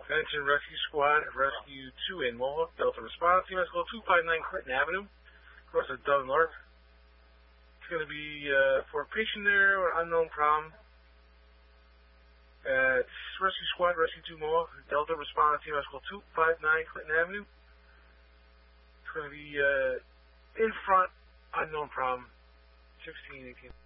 Attention Rescue Squad, Rescue 2 in Mohawk, Delta Response, Team Escort 259 Clinton Avenue, across the Dove North. It's going to be for a patient there with unknown problem. It's Rescue Squad, Rescue 2 Mohawk, Delta Response, Team Escort 259 Clinton Avenue. It's going to be in front, unknown problem, 1618.